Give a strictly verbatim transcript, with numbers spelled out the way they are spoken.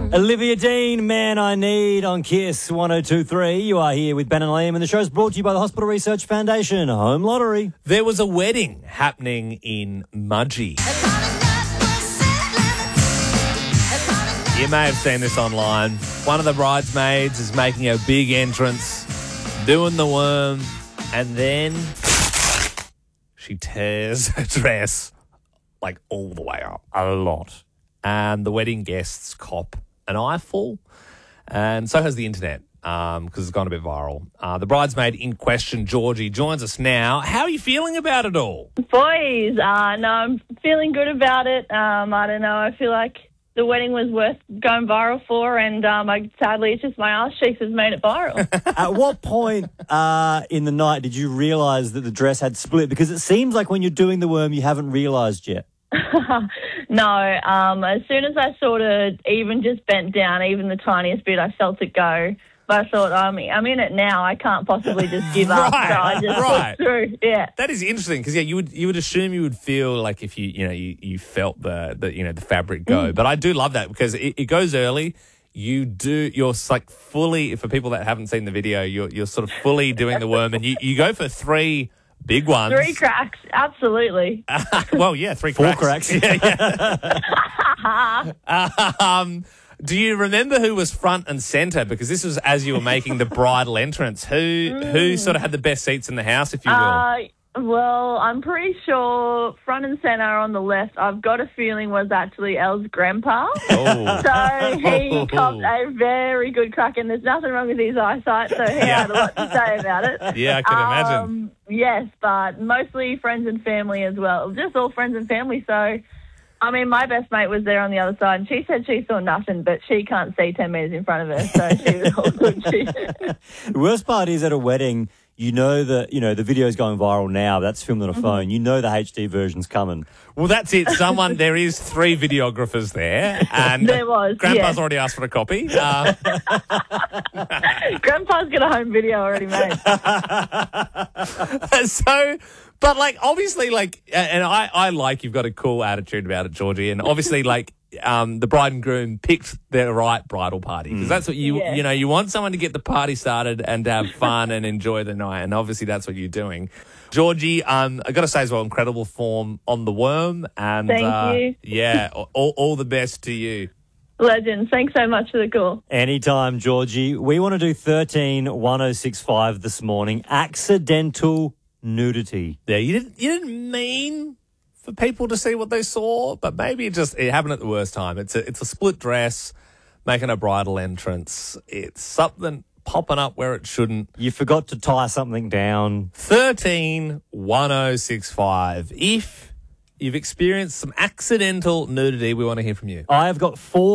Olivia Dean, Man I Need on Kiss one oh two three. You are here with Ben and Liam, and the show's brought to you by the Hospital Research Foundation Home Lottery. There was a wedding happening in Mudgee. You may have seen this online. One of the bridesmaids is making a big entrance, doing the worm, and then she tears her dress like all the way up, a lot. And the wedding guests cop an eyeful, and so has the internet because um, it's gone a bit viral. Uh, the bridesmaid in question, Georgie, joins us now. How are you feeling about it all? Boys, uh, no, I'm feeling good about it. Um, I don't know, I feel like the wedding was worth going viral for, and um, I, sadly it's just my arse cheeks has made it viral. At what point uh, in the night did you realise that the dress had split? Because it seems like when you're doing the worm, you haven't realised yet. No, um, as soon as I sort of even just bent down, even the tiniest bit, I felt it go. But I thought, I'm, I'm in it now. I can't possibly just give up. Right, So I just right. pushed through. Yeah. That is interesting because yeah, you would you would assume you would feel like if you you know you, you felt the, the you know the fabric go, Mm. but I do love that because it, it goes early. You do you're like fully for people that haven't seen the video, you're you're sort of fully doing the worm, and you, you go for three big ones. Three cracks, absolutely. Uh, well, yeah, three Four cracks. cracks. Yeah, yeah. um, do you remember who was front and centre? Because this was as you were making the bridal entrance. Who Mm. who sort of had the best seats in the house, if you will? Uh, well, I'm pretty sure front and centre on the left, I've got a feeling was actually Elle's grandpa. oh. So he copped a very good crack, and there's nothing wrong with his eyesight, so he had a lot to say about it. Yeah, I can imagine. Um, yes, but mostly friends and family as well. Just all friends and family. So, I mean, my best mate was there on the other side, and she said she saw nothing, but she can't see ten metres in front of her, so she was all good. She... The worst part is at a wedding, you know that you know the video's going viral now. That's filmed on a phone. You know the H D version's coming. Well, that's it. Someone, there is three videographers there, and There was, Grandpa's yeah. already asked for a copy. Uh, Grandpa's got a home video already made. so, but like obviously, like, and I, I like you've got a cool attitude about it, Georgie, and obviously, like, um, the bride and groom picked their right bridal party because that's what you, Yeah. you know, you want someone to get the party started and to have fun and enjoy the night, and obviously that's what you're doing. Georgie, um, I got to say as well, incredible form on the worm, and Thank uh, you. yeah, all, all the best to you. Legend. Thanks so much for the call. Anytime, Georgie. We want to do thirteen one oh six five this morning. Accidental nudity. Yeah, you didn't you didn't mean for people to see what they saw, but maybe it just it happened at the worst time. It's a it's a split dress, making a bridal entrance. It's something popping up where it shouldn't. You forgot to tie something down. Thirteen one oh six five. If you've experienced some accidental nudity, we want to hear from you. I have got four